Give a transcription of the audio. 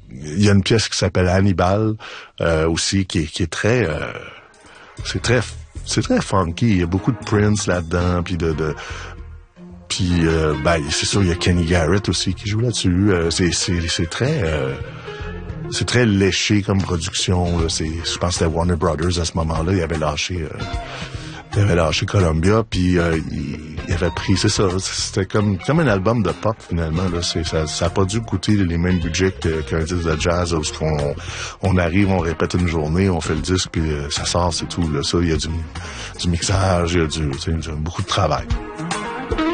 il y a une pièce qui s'appelle Hannibal, aussi, qui est très, c'est très funky. Il y a beaucoup de Prince là-dedans, puis puis c'est sûr, il y a Kenny Garrett aussi qui joue là-dessus. C'est très léché comme production. Là. Je pense que c'était Warner Brothers à ce moment-là. Il avait lâché Columbia, puis il avait pris, c'est ça. C'était comme un album de pop finalement. Là. Ça a pas dû coûter les mêmes budgets qu'un disque de jazz où on arrive, on répète une journée, on fait le disque, puis ça sort, c'est tout. Là. Ça, il y a du mixage, il y a beaucoup de travail.